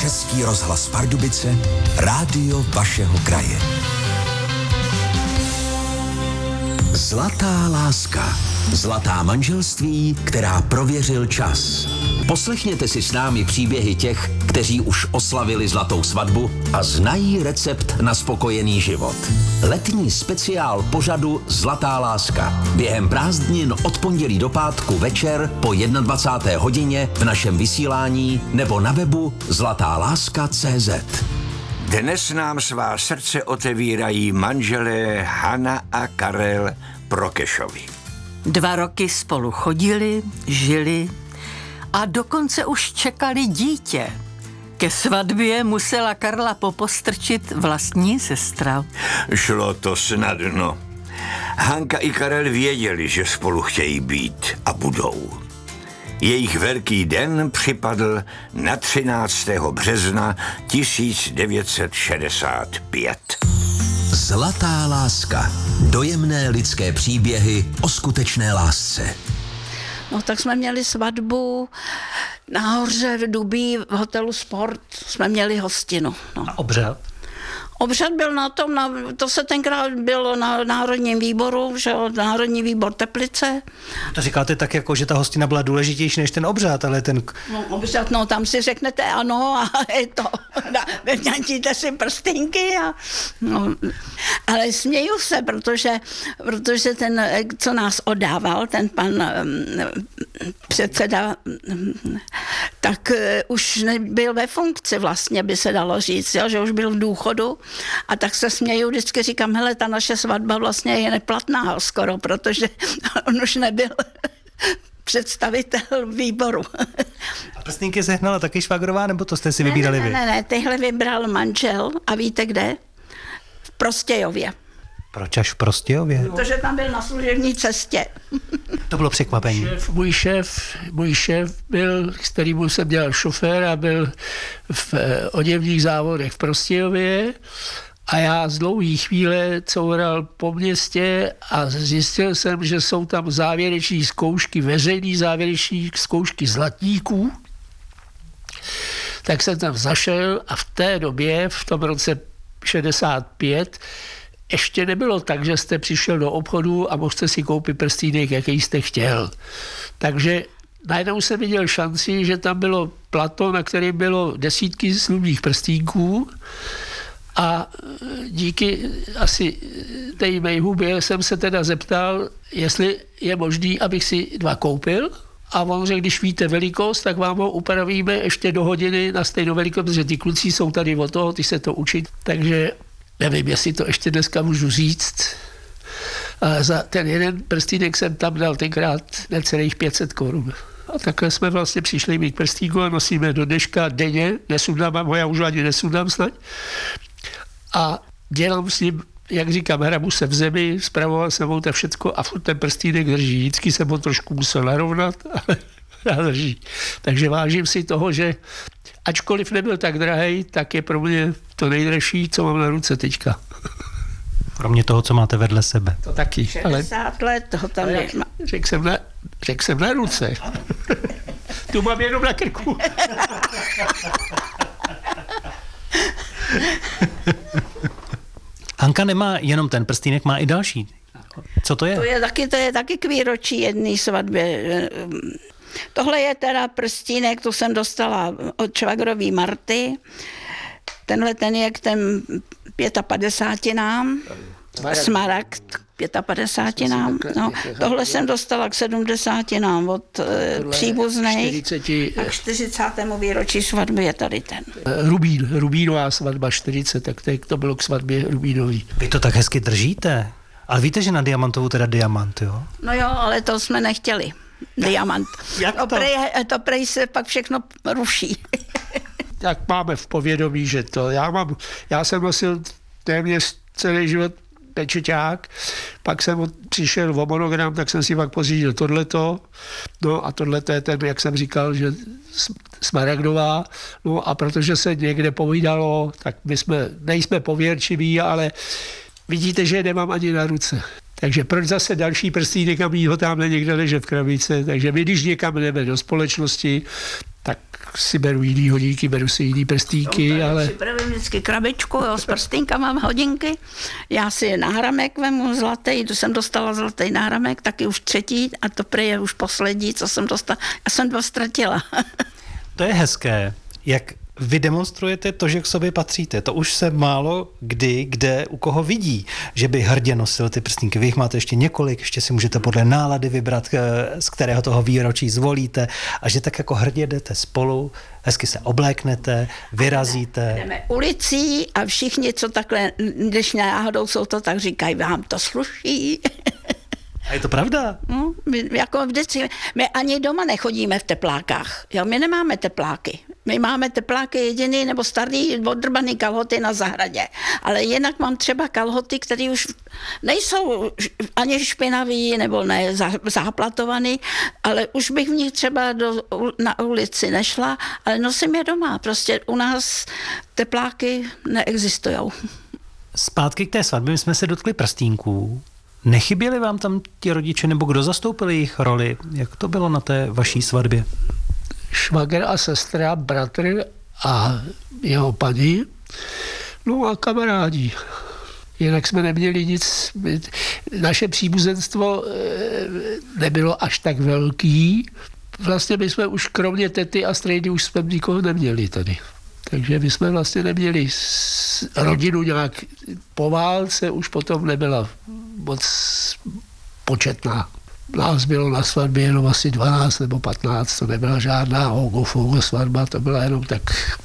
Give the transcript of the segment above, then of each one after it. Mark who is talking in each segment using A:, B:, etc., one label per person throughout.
A: Český rozhlas Pardubice, rádio vašeho kraje. Zlatá láska. Zlatá manželství, která prověřil čas. Poslechněte si s námi příběhy těch, kteří už oslavili zlatou svatbu a znají recept na spokojený život. Letní speciál pořadu Zlatá láska. Během prázdnin od pondělí do pátku večer po 21. hodině v našem vysílání nebo na webu zlatáláska.cz.
B: Dnes nám svá srdce otevírají manželé Hana a Karel Prokešovi.
C: 2 roky spolu chodili, žili a dokonce už čekali dítě. Ke svatbě musela Karla popostrčit vlastní sestra.
B: Šlo to snadno. Hanka i Karel věděli, že spolu chtějí být a budou. Jejich velký den připadl na 13. března 1965.
A: Zlatá láska. Dojemné lidské příběhy o skutečné lásce.
D: No tak jsme měli svatbu nahoře v Dubí v hotelu Sport. Jsme měli hostinu. No.
E: A obřad?
D: Obřad byl na tom, to se tenkrát bylo na Národním výboru, že jo, Národní výbor Teplice.
E: To říkáte tak, jako, že ta hostina byla důležitější než ten obřad, ale ten...
D: No, obřad, no, tam si řeknete ano a je to, vyňatíte si prstínky a... No, ale směju se, protože ten, co nás oddával, ten pan předseda, tak už nebyl ve funkci vlastně, by se dalo říct, jo, že už byl v důchodu. A tak se směju, vždycky říkám, hele, ta naše svatba vlastně je neplatná skoro, protože on už nebyl představitel výboru.
E: A prstínky sehnala taky švagrová, nebo to jste si vybírali vy?
D: Ne, tyhle vybral manžel a víte kde? V Prostějově.
E: Proč až v Prostějově?
D: Protože tam byl na služební cestě.
E: To bylo překvapení.
F: Můj šéf byl, s kterým jsem dělal šofér a byl v oděvních závodech v Prostějově a já z dlouhý chvíle coural po městě a zjistil jsem, že jsou tam závěreční zkoušky, veřejné závěreční zkoušky zlatníků. Tak jsem tam zašel a v té době, v tom roce 65, ještě nebylo tak, že jste přišel do obchodu a mohl jste si koupit prstínek, jaký jste chtěl. Takže najednou jsem viděl šanci, že tam bylo plato, na kterém bylo desítky slubných prstínků a díky asi té mé hubě jsem se teda zeptal, jestli je možný, abych si 2 koupil. A on řekl, když víte velikost, tak vám ho upravíme ještě do hodiny na stejnou velikost, protože ty kluci jsou tady od toho, ty se to učí. Takže nevím, jestli to ještě dneska můžu říct. Ale za ten jeden prstínek jsem tam dal tenkrát necelých 500 korun. A takhle jsme vlastně přišli mít prstíku a nosíme do dneška denně. Nesundám, já už ani nesundám snad. A dělám s ním, jak říkám, hrabu se v zemi, spravoval jsem ho to všecko a furt ten prstínek drží. Vždycky jsem ho trošku musel narovnat, ale drží. Takže vážím si toho, že ačkoliv nebyl tak drahej, tak je pro mě to nejdražší, co mám na ruce teďka.
E: Kromě toho, co máte vedle sebe.
F: To taky.
D: 60 let toho tam má.
F: Řekl jsem na ruce. Tu mám jenom na krku.
E: Hanka nemá jenom ten prstínek, má i další. Co to je?
D: To je taky k výročí jedné svatby. Tohle je teda prstínek, to jsem dostala od švagrový Marty. Tenhle ten je k těm 55. Smaragd k 55. No, tohle jsem dostala k 70. od příbuzných. A k 40. výročí svatby je tady ten.
F: Rubínová svatba 40, tak to bylo k svatbě Rubínový.
E: Vy to tak hezky držíte. Ale víte, že na diamantovou teda diamant, jo?
D: No jo, ale to jsme nechtěli. Diamant.
E: Jak to?
D: To prej se pak všechno ruší.
F: Tak máme v povědomí, že to. Já jsem nosil téměř celý život pečeťák, pak jsem přišel o monogram, tak jsem si pak pořídil tohleto, no a tohleto je ten, jak jsem říkal, že smaragdová, no a protože se někde povídalo, tak my nejsme pověrčiví, ale vidíte, že je nemám ani na ruce. Takže proč zase další prstínek a mít ho tamhle někde ležet v krabice, takže my když někam jdeme do společnosti, tak si beru jiný hodinky, beru si jiný prstínky, ale...
D: Připravím vždycky krabičku, jo, s prstýnkama mám hodinky. Já si náhramek vemu zlatý, tu jsem dostala zlatý náhramek, taky už třetí a to prý je už poslední, co jsem dostala. Já jsem to ztratila.
E: To je hezké, jak vy demonstrujete to, že k sobě patříte. To už se málo kde u koho vidí, že by hrdě nosil ty prstínky. Vy jich máte ještě několik, ještě si můžete podle nálady vybrat, z kterého toho výročí zvolíte a že tak jako hrdě jdete spolu, hezky se obléknete, vyrazíte.
D: Jdeme ulicí a všichni, co takhle, když náhodou jsou to, tak říkají, vám to sluší.
E: A je to pravda?
D: No, jako vždycky, my ani doma nechodíme v teplákách. Jo, my nemáme tepláky. My máme tepláky jediný nebo starý odrbaný kalhoty na zahradě. Ale jinak mám třeba kalhoty, které už nejsou ani špinavý nebo ne záplatovaný, ale už bych v nich třeba na ulici nešla, ale nosím je doma. Prostě u nás tepláky neexistujou.
E: Zpátky k té svatbě, my jsme se dotkli prstínků. Nechyběli vám tam ti rodiče, nebo kdo zastoupil jejich roli? Jak to bylo na té vaší svatbě?
F: Švagr a sestra, bratr a jeho paní, no a kamarádi. Jinak jsme neměli nic, naše příbuzenstvo nebylo až tak velký. Vlastně my jsme už kromě tety a strejdy už jsme nikoho neměli tady. Takže my jsme vlastně neměli rodinu nějak po válce, už potom nebyla moc početná. Nás bylo na svatbě jenom asi 12 nebo 15, to nebyla žádná hogo svatba, to byla jenom tak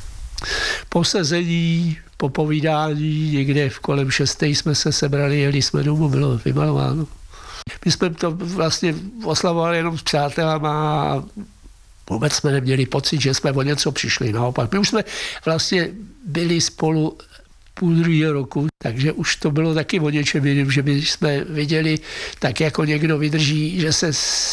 F: posezení, popovídání, někde v kolem 6 jsme se sebrali, jeli jsme domů, bylo vymalováno. My jsme to vlastně oslavovali jenom s přátelama a vůbec jsme neměli pocit, že jsme o něco přišli, naopak. My už jsme vlastně byli spolu půl druhého roku, takže už to bylo taky o něčem jiném, že my jsme viděli, tak jako někdo vydrží, že se